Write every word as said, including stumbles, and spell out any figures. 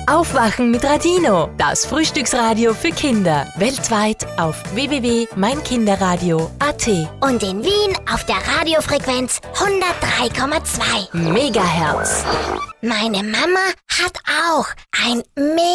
Aufwachen mit Radino, das Frühstücksradio für Kinder. Weltweit auf w w w punkt mein kinderradio punkt a t. Und in Wien auf der Radiofrequenz hundertdrei Komma zwei. Megahertz. Meine Mama hat auch ein